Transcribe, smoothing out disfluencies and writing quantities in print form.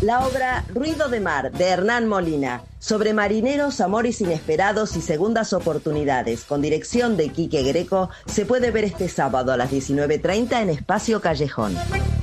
La obra Ruido de Mar, de Hernán Molina, sobre marineros, amores inesperados y segundas oportunidades, con dirección de Quique Greco, se puede ver este sábado a las 19:30 en Espacio Callejón.